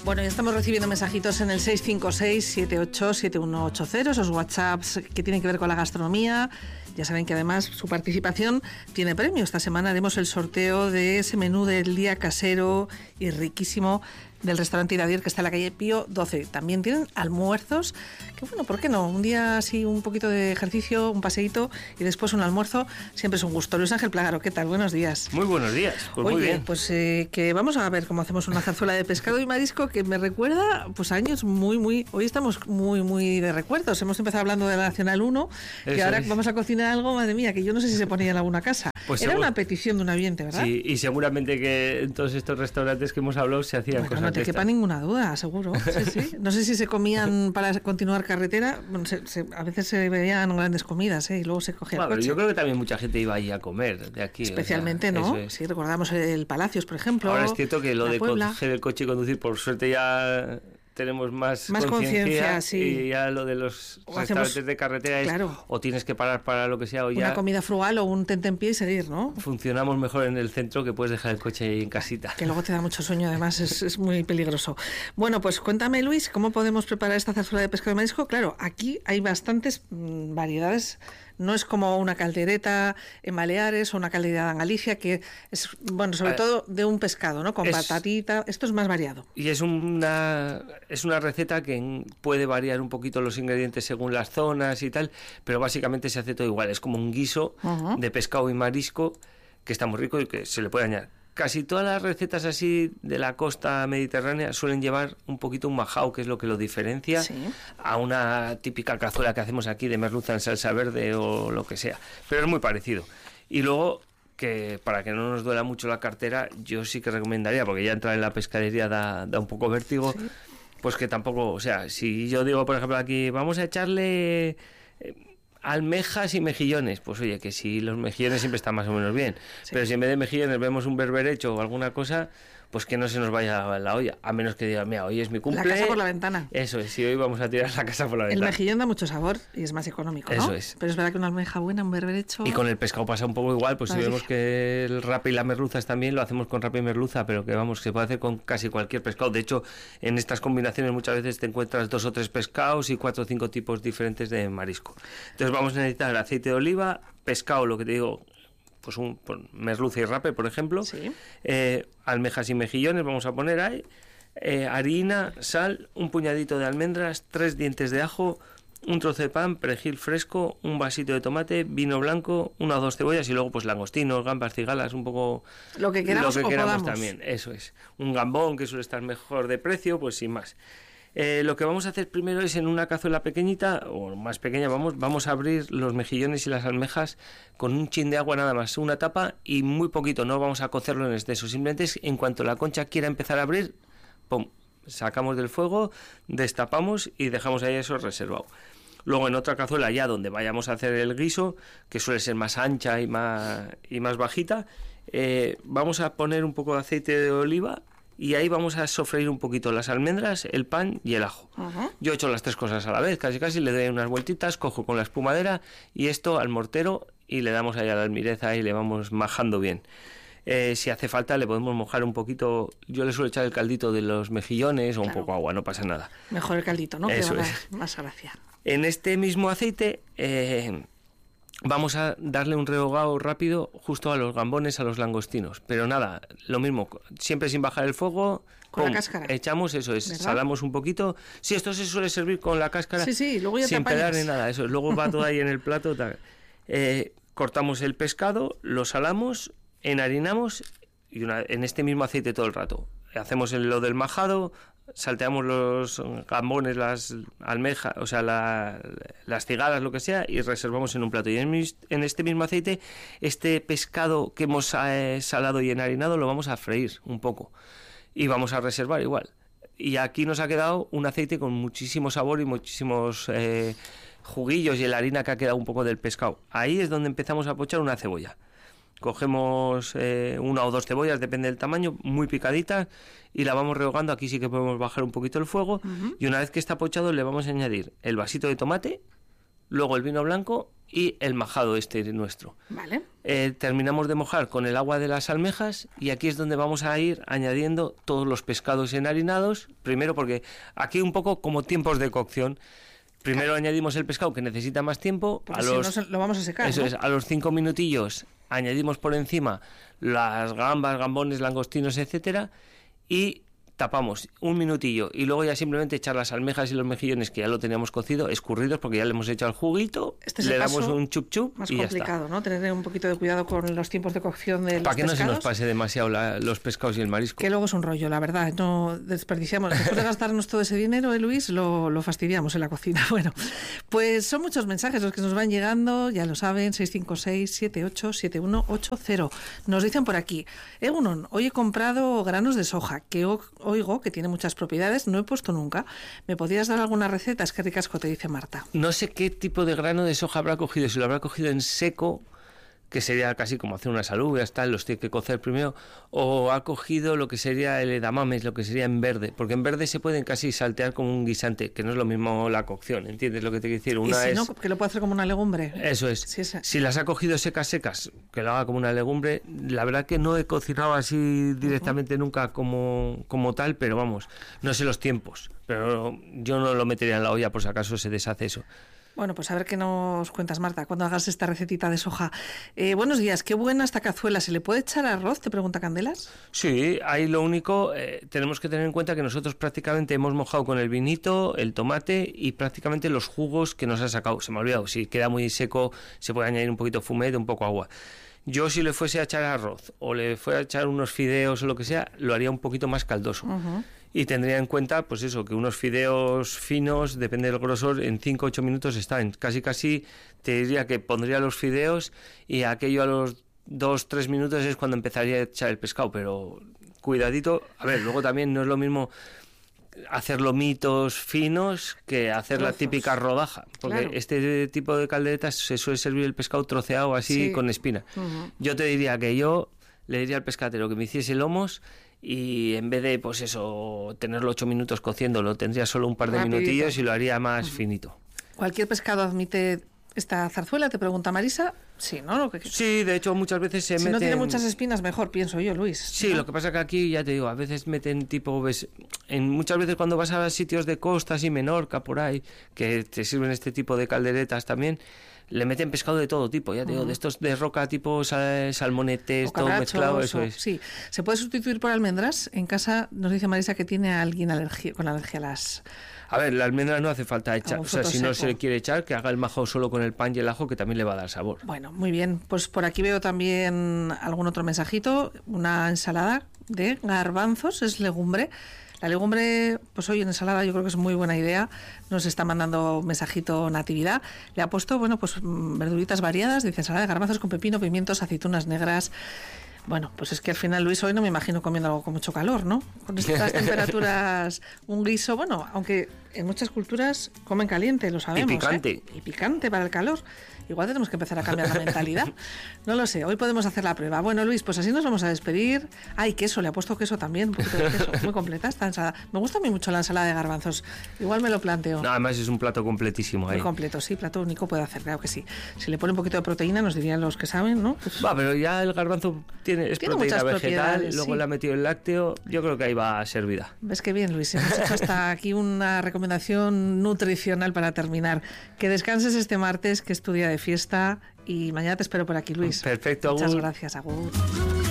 Bueno, ya estamos recibiendo mensajitos en el 656-787180, esos WhatsApps que tienen que ver con la gastronomía. Ya saben que además su participación tiene premio. Esta semana haremos el sorteo de ese menú del día casero y riquísimo del restaurante Iradier, que está en la calle Pío 12. También tienen almuerzos, que bueno, ¿por qué no? Un día así, un poquito de ejercicio, un paseíto y después un almuerzo, siempre es un gusto. Luis Ángel Plagaro, ¿qué tal? Buenos días. Muy buenos días, pues. Oye, muy bien. Pues que vamos a ver cómo hacemos una zarzuela de pescado y marisco que me recuerda pues años muy... Hoy estamos muy de recuerdos. Hemos empezado hablando de la Nacional 1, que eso ahora es. Vamos a cocinar algo, madre mía, que yo no sé si se ponía en alguna casa. Pues era una petición de un oyente, ¿verdad? Sí, y seguramente que en todos estos restaurantes que hemos hablado se hacían cosas. No te quepa ninguna duda, seguro. Sí. No sé si se comían para continuar carretera. Bueno, a veces se veían grandes comidas, y luego se cogía el coche. Yo creo que también mucha gente iba allí a comer de aquí. Especialmente, ¿no? Sí, recordamos el Palacios, por ejemplo. Ahora es cierto que lo de coger el coche y conducir, por suerte ya tenemos más conciencia, sí. Y ya lo de los restaurantes de carretera es o tienes que parar para lo que sea o ya... Una comida frugal o un tentempié y seguir, ¿no? Funcionamos mejor en el centro, que puedes dejar el coche ahí en casita. Que luego te da mucho sueño, además es muy peligroso. Bueno, pues cuéntame, Luis, ¿cómo podemos preparar esta zarzuela de pescado y marisco? Claro, aquí hay bastantes variedades. No es como una caldereta en Baleares o una caldereta en Galicia, que es, bueno, sobre todo de un pescado, ¿no? Con patatita. Esto es más variado. Y es una receta que puede variar un poquito los ingredientes según las zonas y tal, pero básicamente se hace todo igual. Es como un guiso de pescado y marisco que está muy rico y que se le puede añadir. Casi todas las recetas así de la costa mediterránea suelen llevar un poquito un majao, que es lo que lo diferencia a una típica cazuela que hacemos aquí de merluza en salsa verde o lo que sea. Pero es muy parecido. Y luego, que para que no nos duela mucho la cartera, yo sí que recomendaría, porque ya entrar en la pescadería da un poco vértigo, pues que tampoco, o sea, si yo digo, por ejemplo, aquí vamos a echarle almejas y mejillones, pues oye, que si los mejillones siempre están más o menos bien, pero si en vez de mejillones vemos un berberecho o alguna cosa, pues que no se nos vaya la olla, a menos que digan, mira, hoy es mi cumple. La casa por la ventana. Eso es, si hoy vamos a tirar la casa por la ventana. El mejillón da mucho sabor y es más económico, ¿no? Eso es. Pero es verdad que una almeja buena, un berberecho... Y con el pescado pasa un poco igual, pues si vemos que el rape y la merluza están bien, lo hacemos con rape y merluza, pero que vamos, se puede hacer con casi cualquier pescado. De hecho, en estas combinaciones muchas veces te encuentras 2 o 3 pescados y 4 o 5 tipos diferentes de marisco. Entonces vamos a necesitar aceite de oliva, pescado, lo que te digo, pues merluza y rape, por ejemplo, almejas y mejillones vamos a poner ahí, harina, sal, un puñadito de almendras, 3 dientes de ajo, un trozo de pan, perejil fresco, un vasito de tomate, vino blanco, 1 o 2 cebollas y luego pues langostinos, gambas, cigalas, un poco lo que queramos también, eso es, un gambón que suele estar mejor de precio, pues sin más. Lo que vamos a hacer primero es en una cazuela pequeñita o más pequeña, vamos a abrir los mejillones y las almejas con un chin de agua nada más, una tapa y muy poquito, no vamos a cocerlo en exceso, simplemente es en cuanto la concha quiera empezar a abrir, ¡pum!, sacamos del fuego, destapamos y dejamos ahí eso reservado. Luego en otra cazuela ya donde vayamos a hacer el guiso, que suele ser más ancha y más bajita, vamos a poner un poco de aceite de oliva y ahí vamos a sofreír un poquito las almendras, el pan y el ajo. Yo he hecho las 3 cosas a la vez, casi le doy unas vueltitas, cojo con la espumadera y esto al mortero y le damos ahí a la almireza y le vamos majando bien. Si hace falta le podemos mojar un poquito, yo le suelo echar el caldito de los mejillones o un poco agua, no pasa nada. Mejor el caldito, ¿no? Eso que es. Más gracia. En este mismo aceite vamos a darle un rehogado rápido justo a los gambones, a los langostinos, pero nada, lo mismo, siempre sin bajar el fuego, con la cáscara. Echamos, eso es, ¿verdad? Salamos un poquito. Sí, esto se suele servir con la cáscara. Sí, luego ya sin pelar ni nada, eso, luego va todo ahí en el plato. Cortamos el pescado, lo salamos, enharinamos y en este mismo aceite todo el rato. Hacemos lo del majado, salteamos los gambones, las almejas, o sea, las cigalas, lo que sea, y reservamos en un plato. Y en este mismo aceite, este pescado que hemos salado y enharinado lo vamos a freír un poco. Y vamos a reservar igual. Y aquí nos ha quedado un aceite con muchísimo sabor y muchísimos juguillos y la harina que ha quedado un poco del pescado. Ahí es donde empezamos a pochar una cebolla. Cogemos 1 o 2 cebollas, depende del tamaño, muy picaditas, y la vamos rehogando. Aquí sí que podemos bajar un poquito el fuego, y una vez que está pochado le vamos a añadir el vasito de tomate, luego el vino blanco y el majado nuestro. Vale. Terminamos de mojar con el agua de las almejas y aquí es donde vamos a ir añadiendo todos los pescados enharinados. Primero porque aquí un poco como tiempos de cocción. Primero añadimos el pescado que necesita más tiempo. Porque si no lo vamos a secar. Eso ¿no? es, a los 5 minutillos añadimos por encima las gambas, gambones, langostinos, etcétera, y tapamos 1 minutillo y luego ya simplemente echar las almejas y los mejillones que ya lo teníamos cocido, escurridos porque ya le hemos echado el juguito, le damos un chup chup más y ya complicado, está. ¿no? Tener un poquito de cuidado con los tiempos de cocción de los Para que pescados. no se nos pase demasiado los pescados y el marisco. Que luego es un rollo, la verdad. No desperdiciamos. Después de gastarnos todo ese dinero, Luis, lo fastidiamos en la cocina. Bueno, pues son muchos mensajes los que nos van llegando, ya lo saben, 656-787180. Nos dicen por aquí, Egunon, hoy he comprado granos de soja, que oigo que tiene muchas propiedades, no he puesto nunca. ¿Me podrías dar alguna receta? Es que ricasco, te dice Marta. No sé qué tipo de grano de soja habrá cogido, si lo habrá cogido en seco, que sería casi como hacer unas alubias, tal, los tiene que cocer primero, o ha cogido lo que sería el edamames, lo que sería en verde, porque en verde se pueden casi saltear como un guisante, que no es lo mismo la cocción, ¿entiendes lo que te quiero decir? Una y si no, que lo puede hacer como una legumbre. Eso es. Sí, si las ha cogido secas, que lo haga como una legumbre. La verdad que no he cocinado así directamente nunca como tal, pero vamos, no sé los tiempos, pero yo no lo metería en la olla por si acaso se deshace eso. Bueno, pues a ver qué nos cuentas, Marta, cuando hagas esta recetita de soja. Buenos días, qué buena esta cazuela. ¿Se le puede echar arroz? Te pregunta Candelas. Sí, ahí lo único, tenemos que tener en cuenta que nosotros prácticamente hemos mojado con el vinito, el tomate y prácticamente los jugos que nos ha sacado. Se me ha olvidado, si queda muy seco se puede añadir un poquito de fumet, un poco agua. Yo si le fuese a echar arroz o le fuese a echar unos fideos o lo que sea, lo haría un poquito más caldoso. Uh-huh. Y tendría en cuenta, pues eso, que unos fideos finos, depende del grosor, en 5 o 8 minutos están. Casi te diría que pondría los fideos y aquello a los 2-3 minutos es cuando empezaría a echar el pescado. Pero cuidadito, a ver, luego también no es lo mismo hacer lomitos finos que hacer la típica rodaja. Porque claro, este tipo de calderetas se suele servir el pescado troceado así, sí, con espina. Uh-huh. Yo te diría que yo le diría al pescatero que me hiciese lomos y en vez de, pues eso, tenerlo 8 minutos cociendo, lo tendría solo un par de minutillos y lo haría más finito. ¿Cualquier pescado admite esta zarzuela? Te pregunta Marisa. Sí, ¿no? Sí, de hecho muchas veces se meten... Si no tiene muchas espinas, mejor, pienso yo, Luis. Sí, ¿no? Lo que pasa que aquí, ya te digo, a veces meten tipo... muchas veces cuando vas a sitios de costa, así Menorca, por ahí, que te sirven este tipo de calderetas también, le meten pescado de todo tipo, ya te digo, de estos de roca tipo salmonetes, todo mezclado, eso es. Sí, ¿se puede sustituir por almendras? En casa nos dice Marisa que tiene a alguien con alergia a las... A ver, la almendra no hace falta echar, o sea, si no se le quiere echar, que haga el majao solo con el pan y el ajo, que también le va a dar sabor. Bueno, muy bien, pues por aquí veo también algún otro mensajito, una ensalada de garbanzos, es legumbre. La legumbre, pues hoy en ensalada yo creo que es muy buena idea. Nos está mandando mensajito Natividad. Le ha puesto, bueno, pues verduritas variadas. Dice ensalada de garbanzos con pepino, pimientos, aceitunas negras. Bueno, pues es que al final, Luis, hoy no me imagino comiendo algo con mucho calor, ¿no? Con estas temperaturas, un guiso, bueno, aunque en muchas culturas comen caliente, lo sabemos. Y picante. Y picante para el calor. Igual tenemos que empezar a cambiar la mentalidad. No lo sé, hoy podemos hacer la prueba. Bueno, Luis, pues así nos vamos a despedir. Ay, queso, le ha puesto queso también, un poquito de queso. Muy completa esta ensalada. Me gusta a mí mucho la ensalada de garbanzos. Igual me lo planteo. No, además es un plato completísimo ahí. Muy completo, sí, plato único puede hacer, claro que sí. Si le pone un poquito de proteína, nos dirían los que saben, ¿no? Pues... Va, pero ya el garbanzo tiene proteína vegetal, luego sí, le ha metido el lácteo, yo creo que ahí va servida. ¿Ves qué bien, Luis? Hemos hecho hasta aquí una recomendación nutricional para terminar. Que descanses este martes, que es tu día de fiesta, y mañana te espero por aquí, Luis. Perfecto, Agur. Muchas gracias, Agur.